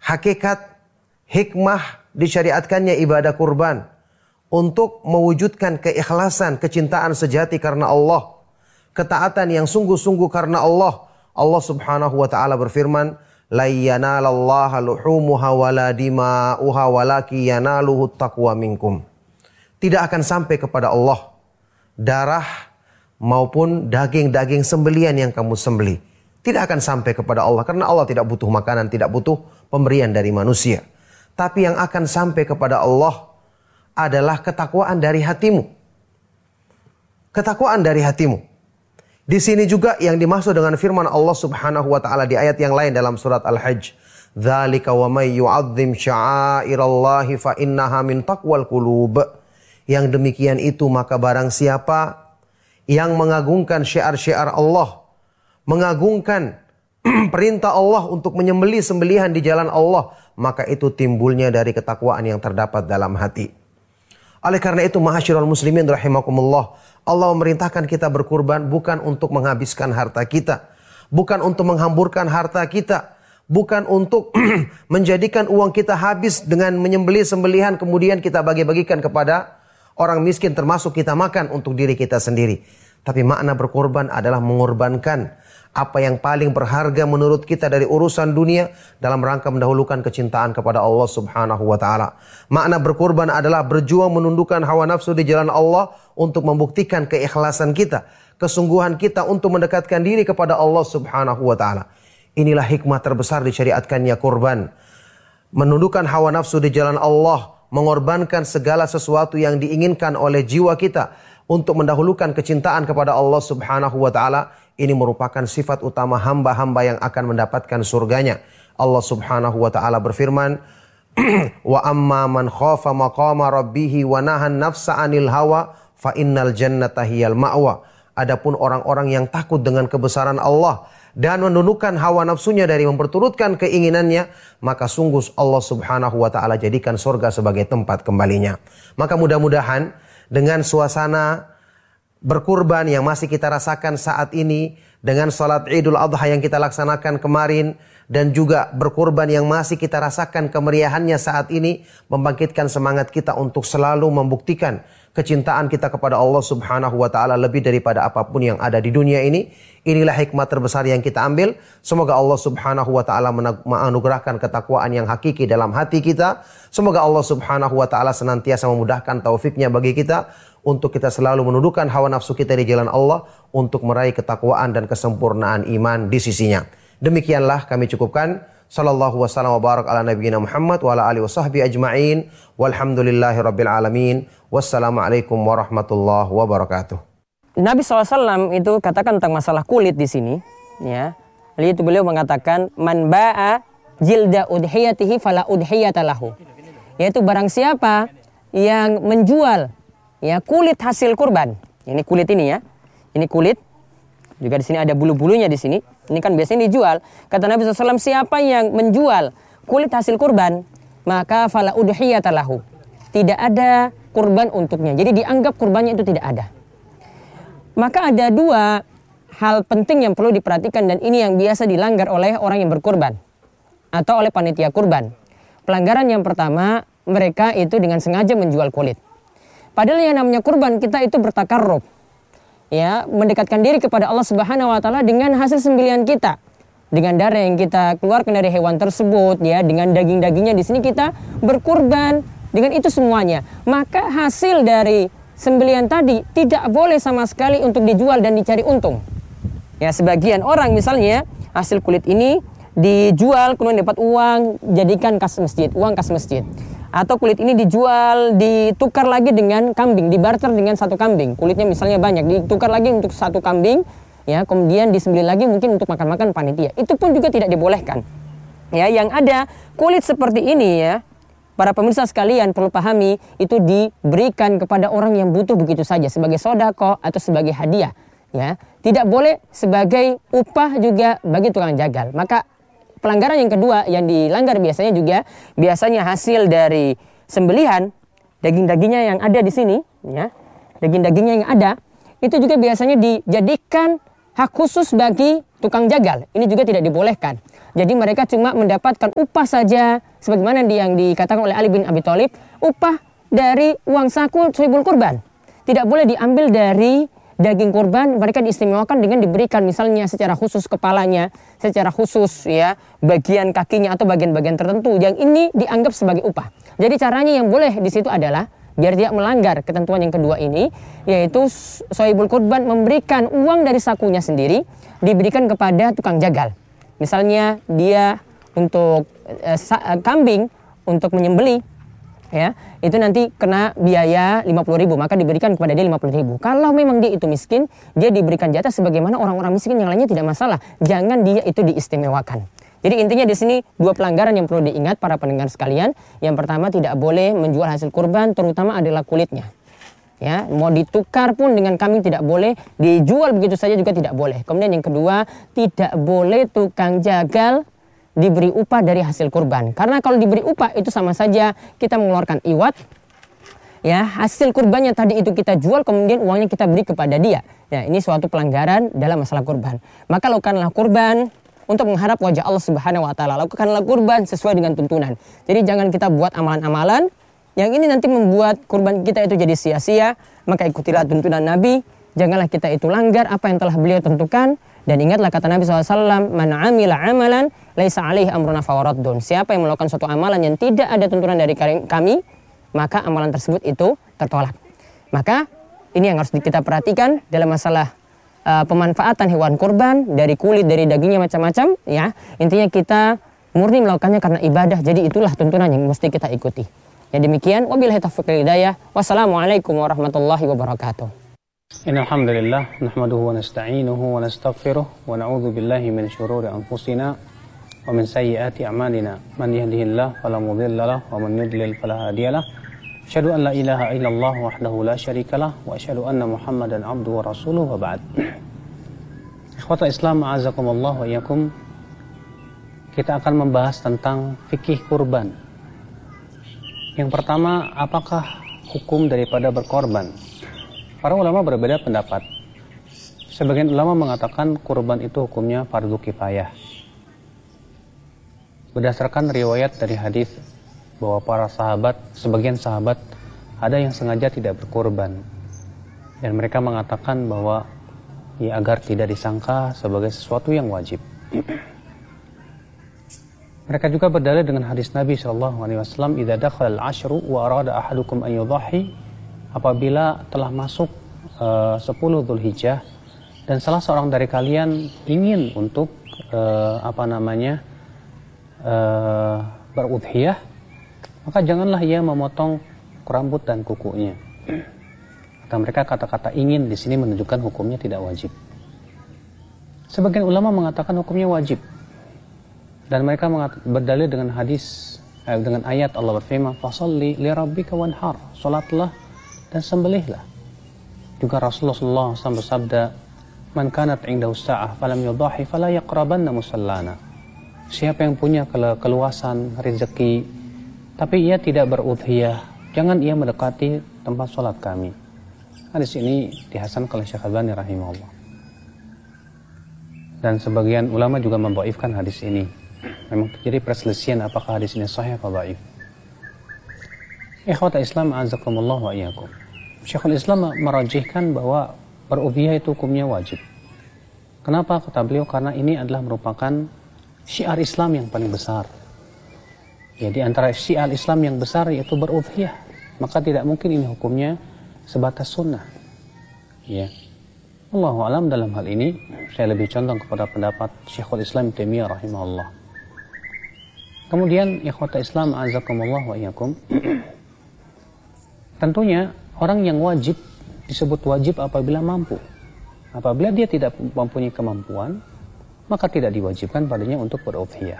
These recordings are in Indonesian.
hakikat, hikmah disyariatkannya ibadah kurban untuk mewujudkan keikhlasan, kecintaan sejati karena Allah, ketaatan yang sungguh-sungguh karena Allah. Allah Subhanahu wa taala berfirman, "La yanalallaha luhumuha wala dima'uha walaki yanaluhu taqwa minkum." Tidak akan sampai kepada Allah darah maupun daging-daging sembelian yang kamu sembelih. Tidak akan sampai kepada Allah karena Allah tidak butuh makanan, tidak butuh pemberian dari manusia. Tapi yang akan sampai kepada Allah adalah ketakwaan dari hatimu. Ketakwaan dari hatimu. Di sini juga yang dimaksud dengan firman Allah Subhanahu wa taala di ayat yang lain dalam surat Al-Hajj, "Dzalika wa may yu'azzim sya'airallahi fa innaha min taqwal qulub." Yang demikian itu maka barang siapa yang mengagungkan syiar-syiar Allah, mengagungkan perintah Allah untuk menyembelih sembelihan di jalan Allah, maka itu timbulnya dari ketakwaan yang terdapat dalam hati. Oleh karena itu, ma'asyiral muslimin rahimakumullah, Allah memerintahkan kita berkurban bukan untuk menghabiskan harta kita, bukan untuk menghamburkan harta kita, bukan untuk menjadikan uang kita habis dengan menyembelih sembelihan kemudian kita bagi-bagikan kepada orang miskin termasuk kita makan untuk diri kita sendiri. Tapi makna berkorban adalah mengorbankan apa yang paling berharga menurut kita dari urusan dunia dalam rangka mendahulukan kecintaan kepada Allah Subhanahu wa taala. Makna berkorban adalah berjuang menundukkan hawa nafsu di jalan Allah untuk membuktikan keikhlasan kita, kesungguhan kita untuk mendekatkan diri kepada Allah Subhanahu wa taala. Inilah hikmah terbesar disyariatkannya kurban. Menundukkan hawa nafsu di jalan Allah, mengorbankan segala sesuatu yang diinginkan oleh jiwa kita untuk mendahulukan kecintaan kepada Allah Subhanahu wa taala. Ini merupakan sifat utama hamba-hamba yang akan mendapatkan surganya. Allah Subhanahu wa taala berfirman, "Wa amma man khafa maqama rabbih wa nahan nafsa 'anil hawa fa innal jannata hiyal ma'wa." Adapun orang-orang yang takut dengan kebesaran Allah dan menundukkan hawa nafsunya dari memperturutkan keinginannya, maka sungguh Allah Subhanahu wa taala jadikan surga sebagai tempat kembalinya. Maka mudah-mudahan dengan suasana berkurban yang masih kita rasakan saat ini, dengan salat Idul Adha yang kita laksanakan kemarin, dan juga berkurban yang masih kita rasakan kemeriahannya saat ini, membangkitkan semangat kita untuk selalu membuktikan kecintaan kita kepada Allah Subhanahu wa taala lebih daripada apapun yang ada di dunia ini. Inilah hikmah terbesar yang kita ambil. Semoga Allah Subhanahu wa taala menganugerahkan ketakwaan yang hakiki dalam hati kita. Semoga Allah Subhanahu wa taala senantiasa memudahkan taufiknya bagi kita untuk kita selalu menundukkan hawa nafsu kita di jalan Allah untuk meraih ketakwaan dan kesempurnaan iman di sisinya. Demikianlah kami cukupkan. Sallallahu wasallam wa barak ala nabiyyina Muhammad wa ala alihi wasahbihi ajma'in. Walhamdulillahi rabbil alamin. Wassalamualaikum warahmatullahi wabarakatuh. Nabi SAW itu katakan tentang masalah kulit di sini, ya. Lalu itu beliau mengatakan, "Man ba'a jilda udhiyatihi fala udhiyata lahu." Yaitu barang siapa yang menjual ya kulit hasil kurban. Ini kulit ini ya. Ini kulit. Juga di sini ada bulu-bulunya di sini. Ini kan biasanya dijual. Kata Nabi SAW, siapa yang menjual kulit hasil kurban, maka fala udhiyata lahu. Tidak ada kurban untuknya. Jadi dianggap kurbannya itu tidak ada. Maka ada dua hal penting yang perlu diperhatikan, dan ini yang biasa dilanggar oleh orang yang berkurban atau oleh panitia kurban. Pelanggaran yang pertama, mereka itu dengan sengaja menjual kulit. Padahal yang namanya kurban kita itu bertakarrub, ya, mendekatkan diri kepada Allah Subhanahu wa taala dengan hasil sembelihan kita. Dengan darah yang kita keluarkan dari hewan tersebut, ya, dengan daging-dagingnya di sini kita berkurban, dengan itu semuanya. Maka hasil dari sembelihan tadi tidak boleh sama sekali untuk dijual dan dicari untung. Ya, sebagian orang misalnya hasil kulit ini dijual kemudian dapat uang, jadikan kas masjid, uang kas masjid. Atau kulit ini dijual, ditukar lagi dengan kambing, dibarter dengan satu kambing. Kulitnya misalnya banyak, ditukar lagi untuk satu kambing, ya, kemudian disembelih lagi mungkin untuk makan-makan panitia. Itu pun juga tidak dibolehkan. Ya, yang ada kulit seperti ini, ya, para pemirsa sekalian perlu pahami, itu diberikan kepada orang yang butuh begitu saja sebagai sedekah atau sebagai hadiah, ya. Tidak boleh sebagai upah juga bagi tukang jagal. Maka pelanggaran yang kedua yang dilanggar biasanya hasil dari sembelihan, daging-dagingnya yang ada di sini, ya, daging-dagingnya yang ada itu juga biasanya dijadikan hak khusus bagi tukang jagal. Ini juga tidak dibolehkan. Jadi mereka cuma mendapatkan upah saja, sebagaimana yang dikatakan oleh Ali bin Abi Thalib, upah dari uang saku sohibul kurban. Tidak boleh diambil dari daging kurban, mereka diistimewakan dengan diberikan misalnya secara khusus kepalanya, secara khusus ya bagian kakinya atau bagian-bagian tertentu. Yang ini dianggap sebagai upah. Jadi caranya yang boleh di situ adalah biar tidak melanggar ketentuan yang kedua ini, yaitu sohibul kurban memberikan uang dari sakunya sendiri diberikan kepada tukang jagal. Misalnya dia untuk kambing untuk menyembelih, ya itu nanti kena biaya 50.000, maka diberikan kepada dia 50.000. Kalau memang dia itu miskin, dia diberikan jatah sebagaimana orang-orang miskin yang lainnya, tidak masalah. Jangan dia itu diistimewakan. Jadi intinya di sini dua pelanggaran yang perlu diingat para pendengar sekalian. Yang pertama, tidak boleh menjual hasil kurban, terutama adalah kulitnya. Ya, mau ditukar pun dengan kambing tidak boleh, dijual begitu saja juga tidak boleh. Kemudian yang kedua, tidak boleh tukang jagal diberi upah dari hasil kurban. Karena kalau diberi upah itu sama saja kita mengeluarkan iwat. Ya, hasil kurbannya tadi itu kita jual, kemudian uangnya kita beri kepada dia. Ya, ini suatu pelanggaran dalam masalah kurban. Maka lakukanlah kurban untuk mengharap wajah Allah Subhanahu wa taala. Lakukanlah kurban sesuai dengan tuntunan. Jadi jangan kita buat amalan-amalan yang ini nanti membuat kurban kita itu jadi sia-sia. Maka ikutilah tuntunan Nabi. Janganlah kita itu langgar apa yang telah beliau tentukan. Dan ingatlah kata Nabi SAW, Man amila amalan, laisa alaihi amruna fawaraddun. Siapa yang melakukan suatu amalan yang tidak ada tuntunan dari kami, maka amalan tersebut itu tertolak. Maka ini yang harus kita perhatikan dalam masalah pemanfaatan hewan kurban, dari kulit, dari dagingnya macam-macam. Ya, intinya kita murni melakukannya karena ibadah. Jadi itulah tuntunan yang mesti kita ikuti. Ya demikian, wabillahi taufiq wal hidayah. Wassalamualaikum warahmatullahi wabarakatuh. Innal hamdalillah nahmaduhu wa nasta'inuhu wa nastaghfiruh wa na'udzu billahi min shururi anfusina wa min sayyiati a'malina. Man yahdihillahu fala mudilla lahu wa man yudlil fala hadiyalah. Asyhadu an la ilaha illallah wahdahu la syarikalah wa asyhadu anna Muhammadan abduhu wa rasuluhu wa ba'd. Ikhwata Islam, a'azakumullah wa iyyakum. Kita akan membahas tentang fikih kurban. Yang pertama, apakah hukum daripada berkorban? Para ulama berbeda pendapat. Sebagian ulama mengatakan kurban itu hukumnya fardu kifayah. Berdasarkan riwayat dari hadis bahwa para sahabat, sebagian sahabat ada yang sengaja tidak berkorban. Dan mereka mengatakan bahwa ya agar tidak disangka sebagai sesuatu yang wajib. Mereka juga berdalil dengan hadis Nabi SAW, "Idza dakhala al-'ashru wa arada ahadukum an yudhhi," apabila telah masuk 10 Dzulhijjah dan salah seorang dari kalian ingin untuk berudhiyah, maka janganlah ia memotong rambut dan kukunya. Kata mereka, kata-kata ingin di sini menunjukkan hukumnya tidak wajib. Sebagian ulama mengatakan hukumnya wajib. Dan mereka berdalil dengan hadis, dengan ayat Allah berfirman, "Fasholli li rabbika wanhar." Salatlah dan sembelihlah. Juga Rasulullah SAW bersabda, "Man kanat 'indahu sa'ah falam yudhahi fala yaqrabanna musallana." Siapa yang punya keluasan rezeki tapi ia tidak berudhiyah, jangan ia mendekati tempat salat kami. Hadis ini dihasankan oleh Syekh Albani rahimahullah. Dan sebagian ulama juga membaifkan hadis ini. Memang terjadi perselisihan apakah hadis ini sahih atau dhaif. Ikhwata Islam, azakumullah wa iyyakum. Syekhul Islam merajihkan bahwa berudhiyah itu hukumnya wajib. Kenapa kata beliau? Karena ini adalah merupakan syiar Islam yang paling besar. Ya, di antara syiar Islam yang besar yaitu berudhiyah. Maka tidak mungkin ini hukumnya sebatas sunnah. Ya. Allahu a'lam dalam hal ini saya lebih condong kepada pendapat Syekhul Islam Taimiyah rahimahullah. Kemudian ikhwata Islam azakumullah wa iyyakum. Tentunya orang yang wajib disebut wajib apabila mampu. Apabila dia tidak mempunyai kemampuan, maka tidak diwajibkan padanya untuk berudhiyah.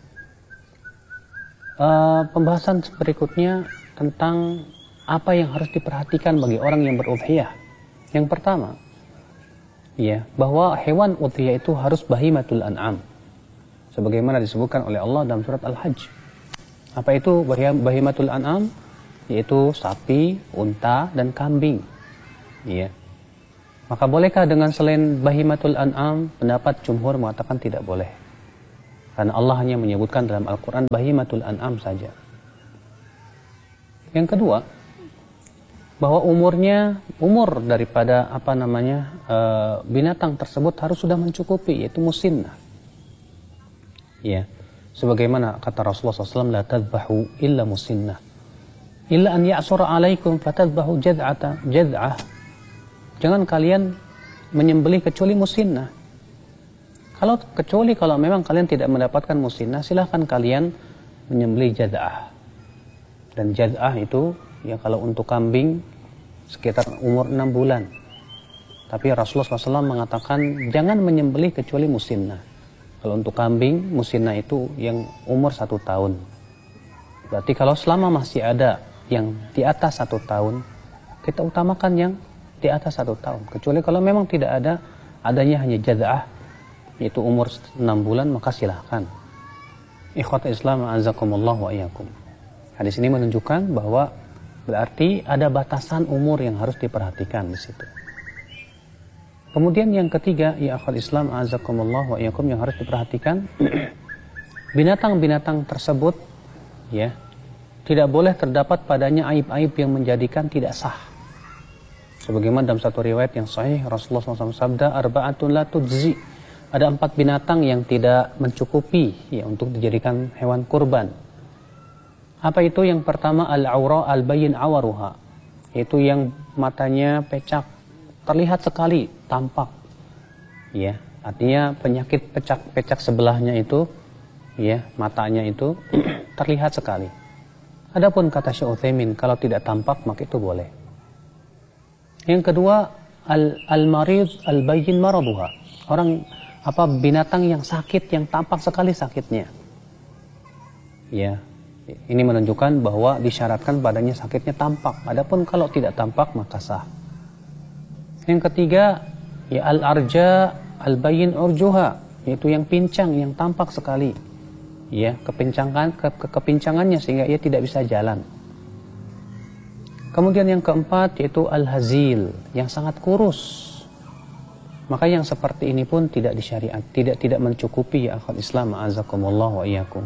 Pembahasan berikutnya tentang apa yang harus diperhatikan bagi orang yang berudhiyah. Yang pertama, ya, bahwa hewan udhiyah itu harus bahimatul an'am. Sebagaimana disebutkan oleh Allah dalam surat Al-Hajj. Apa itu bahimatul an'am? Yaitu sapi, unta, dan kambing. Ya. Maka bolehkah dengan selain bahimatul an'am? Pendapat jumhur mengatakan tidak boleh. Karena Allah hanya menyebutkan dalam Al-Quran bahimatul an'am saja. Yang kedua, bahwa umur daripada binatang tersebut harus sudah mencukupi, yaitu musinnah. Ya, sebagaimana kata Rasulullah SAW, la tadbahu illa musinnah, illa an ya'sura alaikum fatadbahu jad'ah. Jangan kalian menyembelih kecuali musinnah. Kecuali kalau memang kalian tidak mendapatkan musinnah, silahkan kalian menyembelih jad'ah. Dan jad'ah itu, ya kalau untuk kambing sekitar umur 6 bulan. Tapi Rasulullah SAW mengatakan jangan menyembelih kecuali musinnah. Kalau untuk kambing, musinnah itu yang umur 1 tahun. Berarti kalau selama masih ada yang di atas 1 tahun, kita utamakan yang di atas 1 tahun. Kecuali kalau memang tidak ada, adanya hanya jad'ah, yaitu umur 6 bulan, maka silahkan. Ikhwata Islam, a'azakumullah wa iyyakum. Hadis ini menunjukkan bahwa berarti ada batasan umur yang harus diperhatikan di situ. Kemudian yang ketiga, ya akhwat Islam, a'azakumullah wa iyyakum, yang harus diperhatikan, binatang-binatang tersebut ya tidak boleh terdapat padanya aib-aib yang menjadikan tidak sah. Sebagaimana dalam satu riwayat yang sahih, Rasulullah SAW sabda, arba'atun la tujzi. Ada 4 binatang yang tidak mencukupi ya untuk dijadikan hewan kurban. Apa itu? Yang pertama, al-aura al-bayyin awaruha, yaitu yang matanya pecak, terlihat sekali, tampak. Ya, artinya penyakit pecak sebelahnya itu, ya, matanya itu terlihat sekali. Adapun kata Syekh Utsaimin, kalau tidak tampak maka itu boleh. Yang kedua, al-marid al-bayyin maraduha. Binatang yang sakit, yang tampak sekali sakitnya. Ya, ini menunjukkan bahwa disyaratkan padanya sakitnya tampak. Adapun kalau tidak tampak maka sah. Yang ketiga, ya al-arja al-bayyin urjuha, yaitu yang pincang, yang tampak sekali. Ya, kepincangannya sehingga ia tidak bisa jalan. Kemudian yang keempat yaitu al-hazil, yang sangat kurus. Maka yang seperti ini pun tidak disyariat, tidak mencukupi ya akhwat Islam, a'azakumullah wa iyyakum.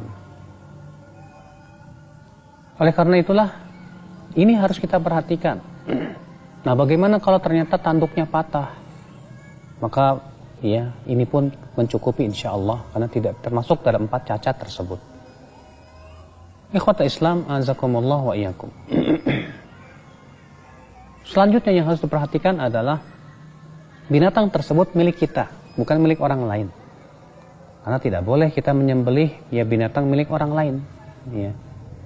Oleh karena itulah ini harus kita perhatikan. Nah, bagaimana kalau ternyata tanduknya patah? Maka ya ini pun mencukupi insyaallah, karena tidak termasuk dalam 4 cacat tersebut. Ikhwata Islam, a'azakumullah wa iyyakum. Selanjutnya yang harus diperhatikan adalah binatang tersebut milik kita, bukan milik orang lain. Karena tidak boleh kita menyembelih ya binatang milik orang lain. Ya.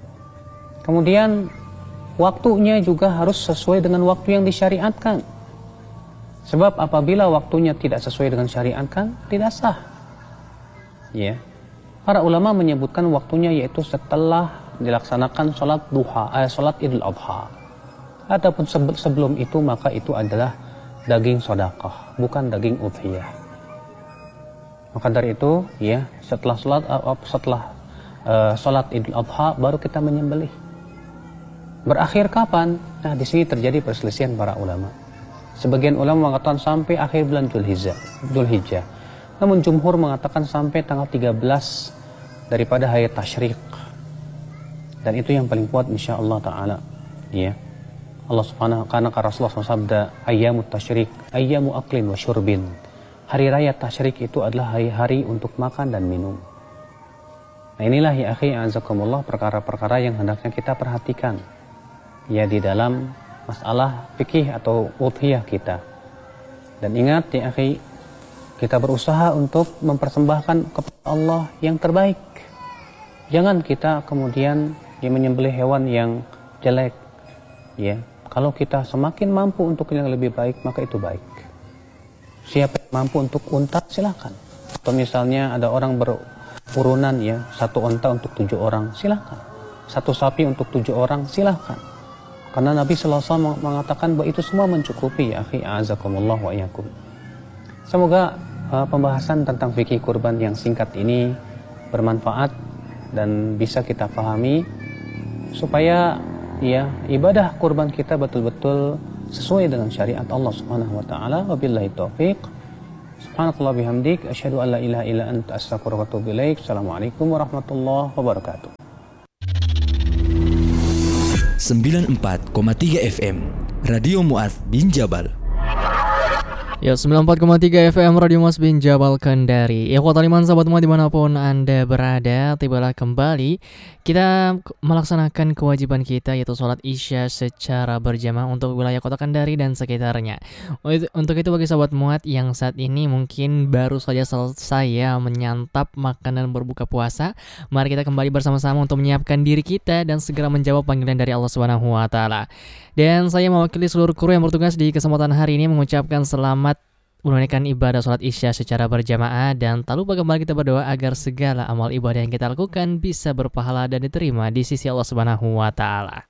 Kemudian waktunya juga harus sesuai dengan waktu yang disyariatkan. Sebab apabila waktunya tidak sesuai dengan syariatkan, tidak sah. Ya. Para ulama menyebutkan waktunya yaitu setelah dilaksanakan sholat Idul Adha. Ataupun sebelum itu, maka itu adalah daging sedekah, bukan daging udhiyah. Maka dari itu, ya, setelah sholat Idul Adha baru kita menyembelih. Berakhir kapan? Nah, di sini terjadi perselisihan para ulama. Sebagian ulama mengatakan sampai akhir bulan Dzulhijjah. Namun jumhur mengatakan sampai tanggal 13 daripada hari tasyrik. Dan itu yang paling kuat insyaallah taala. Ya. Allah Subhanahu, karena Rasulullah SAW sabda, ayyamut tasyrik ayyamu aklin wa syurbin. Hari raya tasyrik itu adalah hari-hari untuk makan dan minum. Nah, inilah ya akhi azakumullah perkara-perkara yang hendaknya kita perhatikan ya di dalam masalah fikih atau udhiyah kita. Dan ingat ya akhi, kita berusaha untuk mempersembahkan kepada Allah yang terbaik. Jangan kita kemudian menyembelih hewan yang jelek. Ya, kalau kita semakin mampu untuk yang lebih baik, maka itu baik. Siapa yang mampu untuk unta, silakan. Atau misalnya ada orang berurunan ya, 1 unta untuk 7 orang, silakan. 1 sapi untuk 7 orang, silakan. Karena Nabi SAW mengatakan bahwa itu semua mencukupi ya akhi a'azakumullah wa iyyakum. Semoga pembahasan tentang fikih kurban yang singkat ini bermanfaat dan bisa kita pahami supaya ya ibadah kurban kita betul-betul sesuai dengan syariat Allah Subhanahu wa taala. Wabillahi taufik. Subhanakallah bihamdik asyhadu an la ilaha illa anta astaghfiruka wa atubu ilaik. Assalamualaikum warahmatullahi wabarakatuh. 94,3 FM Radio Mu'adz bin Jabal. Ya, 94,3 FM Radio Mu'adz bin Jabal Kendari. Ya, kuat iman sahabat semua dimanapun Anda berada, tibalah kembali kita melaksanakan kewajiban kita, yaitu sholat isya secara berjamaah untuk wilayah kota Kendari dan sekitarnya. Untuk itu bagi sahabat Mu'adz yang saat ini mungkin baru saja selesai menyantap makanan berbuka puasa, mari kita kembali bersama-sama untuk menyiapkan diri kita dan segera menjawab panggilan dari Allah Subhanahu wa taala. Dan saya mewakili seluruh kru yang bertugas di kesempatan hari ini mengucapkan selamat menunaikan ibadah sholat isya secara berjamaah, dan tak lupa kembali kita berdoa agar segala amal ibadah yang kita lakukan bisa berpahala dan diterima di sisi Allah Subhanahu wa taala.